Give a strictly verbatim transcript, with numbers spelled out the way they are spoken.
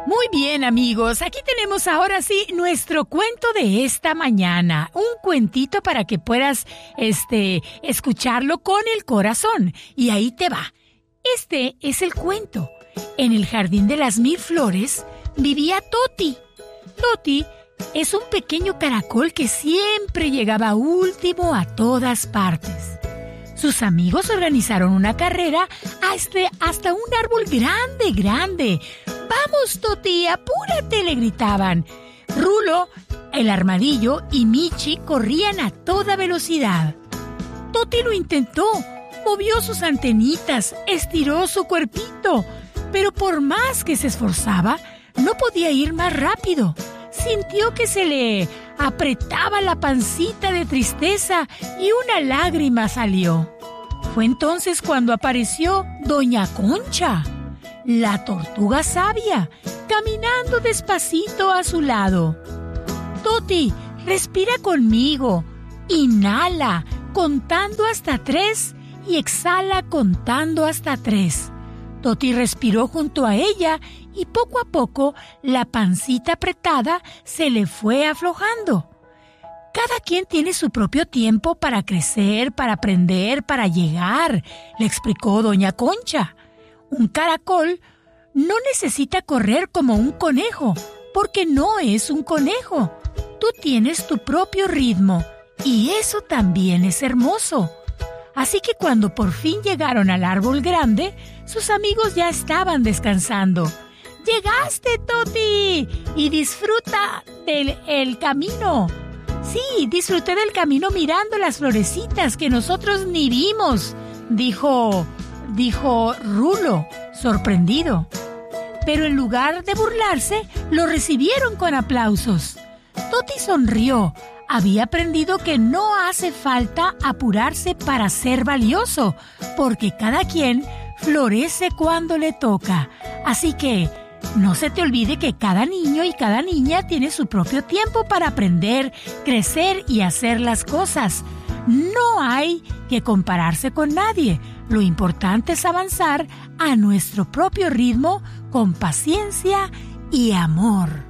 Muy bien, amigos, aquí tenemos ahora sí nuestro cuento de esta mañana. Un cuentito para que puedas, este, escucharlo con el corazón. Y ahí te va. Este es el cuento. En el jardín de las mil flores vivía Toti. Toti es un pequeño caracol que siempre llegaba último a todas partes. Sus amigos organizaron una carrera hasta, hasta un árbol grande, grande. ¡Vamos, Toti, apúrate!, le gritaban. Rulo, el armadillo y Michi corrían a toda velocidad. Toti lo intentó, movió sus antenitas, estiró su cuerpito, pero por más que se esforzaba, no podía ir más rápido. Sintió que se le apretaba la pancita de tristeza y una lágrima salió. Fue entonces cuando apareció Doña Concha, la tortuga sabia, caminando despacito a su lado. Toti, respira conmigo, inhala contando hasta tres y exhala contando hasta tres. Toti respiró junto a ella y poco a poco la pancita apretada se le fue aflojando. Cada quien tiene su propio tiempo para crecer, para aprender, para llegar, le explicó Doña Concha. Un caracol no necesita correr como un conejo, porque no es un conejo. Tú tienes tu propio ritmo y eso también es hermoso. Así que cuando por fin llegaron al árbol grande, sus amigos ya estaban descansando. ¡Llegaste, Toti! Y disfruta del el camino. Sí, disfruté del camino mirando las florecitas que nosotros ni vimos, dijo, dijo Rulo, sorprendido. Pero en lugar de burlarse, lo recibieron con aplausos. Toti sonrió. Había aprendido que no hace falta apurarse para ser valioso, porque cada quien florece cuando le toca. Así que no se te olvide que cada niño y cada niña tiene su propio tiempo para aprender, crecer y hacer las cosas. No hay que compararse con nadie. Lo importante es avanzar a nuestro propio ritmo con paciencia y amor.